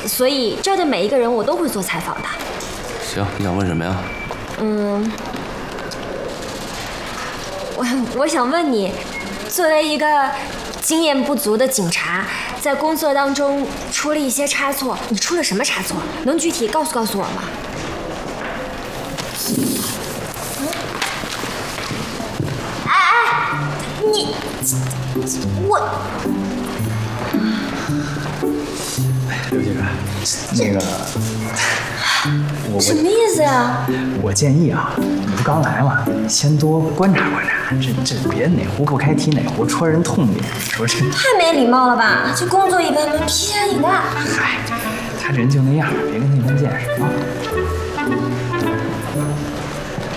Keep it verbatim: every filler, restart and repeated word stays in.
所以这儿的每一个人我都会做采访的。 行，你想问什么呀？ 嗯，我我想问你，作为一个经验不足的警察，在工作当中出了一些差错，你出了什么差错？能具体告诉告诉我吗？嗯，哎哎，你我。 刘警官，那个，我什么意思呀？ 我建议啊，你不刚来嘛，先多观察观察，这这别哪壶不开提哪壶，戳人痛点。说这太没礼貌了吧？这工作一般般，批人一大。 嗨，他这人就那样，别跟他一般见识啊。